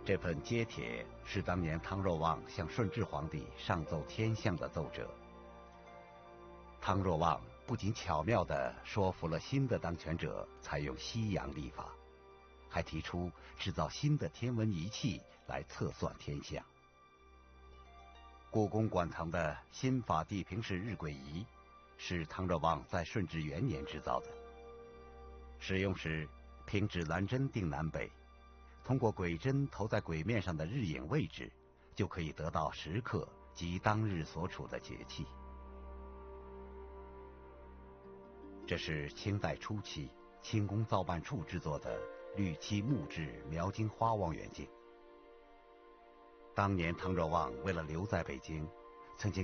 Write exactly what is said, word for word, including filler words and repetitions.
这份揭帖是当年汤若望向顺治皇帝上奏天象的奏折。汤若望不仅巧妙地说服了新的当权者采用西洋历法，还提出制造新的天文仪器来测算天象。故宫馆藏的新法地平式日晷仪是汤若望在顺治元年制造的，使用时凭指南针定南北，通过晷针投在晷面上的日影位置，就可以得到时刻及当日所处的节气。这是清代初期清宫造办处制作的绿漆木质描金花望远镜。当年汤若望为了留在北京，曾经